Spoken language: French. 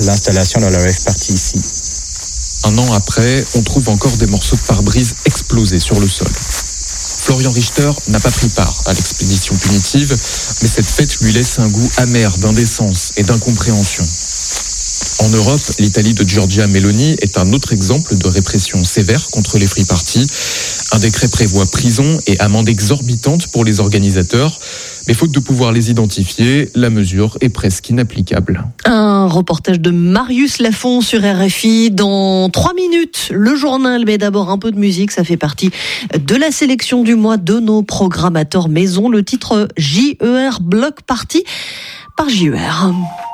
L'installation de la rave party ici. Un an après, on trouve encore des morceaux de pare-brise explosés sur le sol. Florian Richter n'a pas pris part à l'expédition punitive, mais cette fête lui laisse un goût amer d'indécence et d'incompréhension. En Europe, l'Italie de Giorgia Meloni est un autre exemple de répression sévère contre les free parties. Un décret prévoit prison et amende exorbitante pour les organisateurs. Mais faute de pouvoir les identifier, la mesure est presque inapplicable. Un reportage de Marius Lafont sur RFI. Dans 3 minutes, le journal, mais d'abord un peu de musique. Ça fait partie de la sélection du mois de nos programmateurs maison. Le titre JER Block Party par JER.